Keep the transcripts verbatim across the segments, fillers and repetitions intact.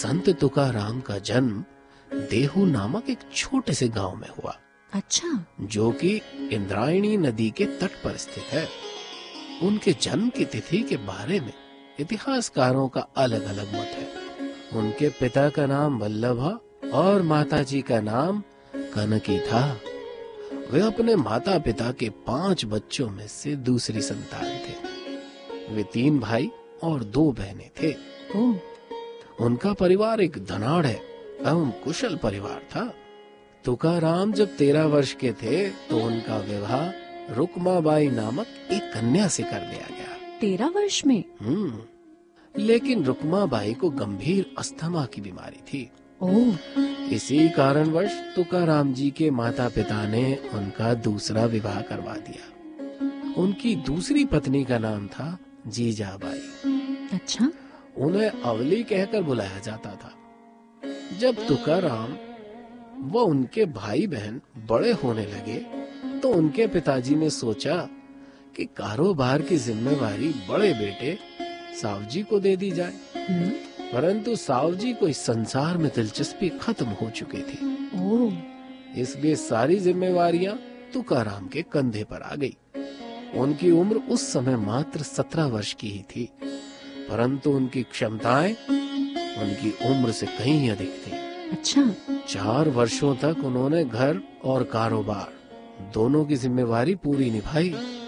संत तुकाराम का जन्म देहू नामक एक छोटे से गांव में हुआ। अच्छा। जो कि इंद्रायणी नदी के तट पर स्थित है। उनके जन्म की तिथि के बारे में इतिहासकारों का अलग अलग मत है। उनके पिता का नाम वल्लभा और माताजी का नाम कनकी था। वे अपने माता पिता के पांच बच्चों में से दूसरी संतान थे। वे तीन भाई और दो बहनें थे। ओह। उनका परिवार एक धनाढ़ एवं कुशल परिवार था। तुकाराम जब तेरह वर्ष के थे तो उनका विवाह रुक्माबाई नामक एक कन्या से कर दिया गया। तेरह वर्ष में? हम्म लेकिन रुक्माबाई को गंभीर अस्थमा की बीमारी थी। ओह। इसी कारणवश तुकाराम जी के माता पिता ने उनका दूसरा विवाह करवा दिया। उनकी दूसरी पत्नी का नाम था जीजाबाई। अच्छा। उन्हें अवली कहकर बुलाया जाता था। जब तुकाराम व उनके भाई बहन बड़े होने लगे तो उनके पिताजी ने सोचा कि कारोबार की जिम्मेवारी बड़े बेटे सावजी को दे दी जाए। परंतु सावजी को इस संसार में दिलचस्पी खत्म हो चुकी थी। ओह। इसलिए सारी जिम्मेवारियां तुकाराम के कंधे पर आ गई। उनकी उम्र उस समय मात्र सत्रह वर्ष की ही थी, परंतु उनकी क्षमताएं उनकी उम्र से कहीं अधिक थी। अच्छा। चार वर्षों तक उन्होंने घर और कारोबार दोनों की जिम्मेवारी पूरी निभाई।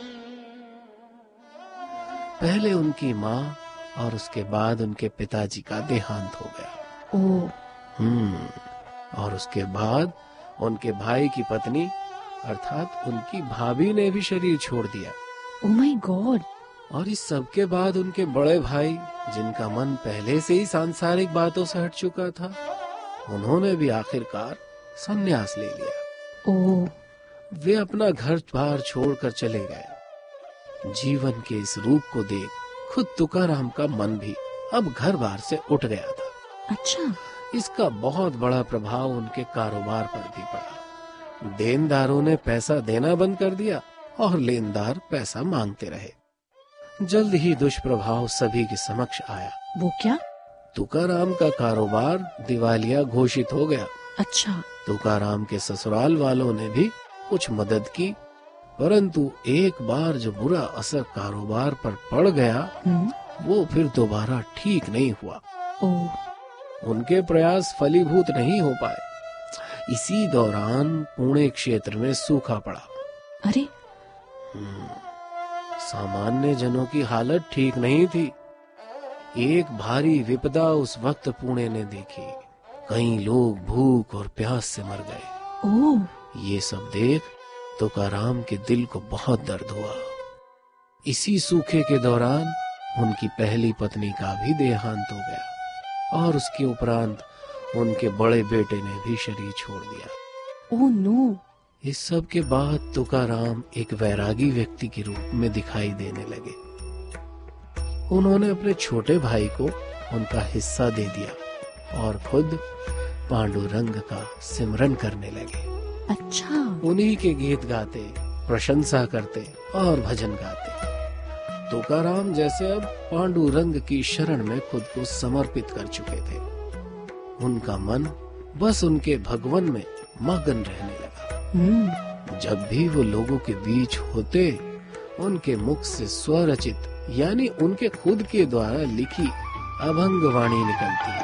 पहले उनकी माँ और उसके बाद उनके पिताजी का देहांत हो गया। ओह। हम्म और उसके बाद उनके भाई की पत्नी अर्थात उनकी भाभी ने भी शरीर छोड़ दिया। Oh my God. और इस सब के बाद उनके बड़े भाई, जिनका मन पहले से ही सांसारिक बातों से हट चुका था, उन्होंने भी आखिरकार संन्यास ले लिया। ओह। वे अपना घर बार छोड़कर चले गए। जीवन के इस रूप को देख खुद तुकाराम का मन भी अब घर बार से उठ गया था। अच्छा। इसका बहुत बड़ा प्रभाव उनके कारोबार पर भी पड़ा। देनदारों ने पैसा देना बंद कर दिया और लेनदार पैसा मांगते रहे। जल्द ही दुष्प्रभाव सभी के समक्ष आया। वो क्या? तुकाराम का कारोबार दिवालिया घोषित हो गया। अच्छा। तुकाराम के ससुराल वालों ने भी कुछ मदद की, परंतु एक बार जो बुरा असर कारोबार पर पड़ गया वो फिर दोबारा ठीक नहीं हुआ। ओह। उनके प्रयास फलीभूत नहीं हो पाए। इसी दौरान पुणे क्षेत्र में सूखा पड़ा। अरे। सामान्य जनों की हालत ठीक नहीं थी। एक भारी विपदा उस वक्त पुणे ने देखी। कई लोग भूख और प्यास से मर गए। ओह। ये सब देख तुकाराम के दिल को बहुत दर्द हुआ। इसी सूखे के दौरान उनकी पहली पत्नी का भी देहांत हो गया और उसके उपरांत उनके बड़े बेटे ने भी शरीर छोड़ दिया। Oh no. इस सब के बाद तुकाराम एक वैरागी व्यक्ति के रूप में दिखाई देने लगे। उन्होंने अपने छोटे भाई को उनका हिस्सा दे दिया और खुद पांडुरंग का सिमरन करने लगे। अच्छा। उन्हीं के गीत गाते, प्रशंसा करते और भजन गाते। तुकाराम जैसे अब पांडुरंग की शरण में खुद को समर्पित कर चुके थे। उनका मन बस उनके भगवन में मगन रहने लगा। जब भी वो लोगों के बीच होते, उनके मुख से स्वरचित यानी उनके खुद के द्वारा लिखी अभंग वाणी निकलती है।